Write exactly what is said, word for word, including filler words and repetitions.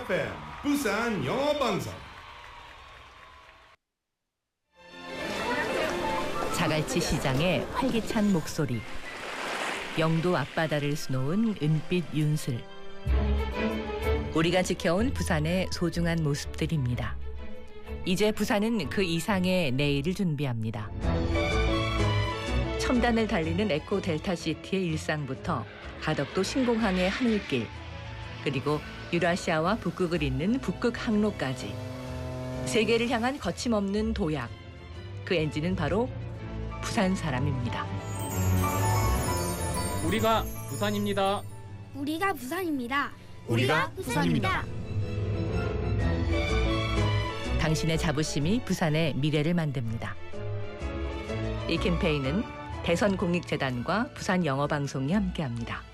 에프엠 부산 영어방송. 자갈치 시장의 활기찬 목소리. 영도 앞바다를 수놓은 은빛 윤슬. 우리가 지켜온 부산의 소중한 모습들입니다. 이제 부산은 그 이상의 내일을 준비합니다. 첨단을 달리는 에코 델타시티의 일상부터 가덕도 신공항의 하늘길, 그리고 유라시아와 북극을 잇는 북극 항로까지 세계를 향한 거침없는 도약. 그 엔진은 바로 부산 사람입니다. 우리가 부산입니다. 우리가 부산입니다. 우리가 부산입니다. 당신의 자부심이 부산의 미래를 만듭니다. 이 캠페인은 대선공익재단과 부산영어방송이 함께합니다.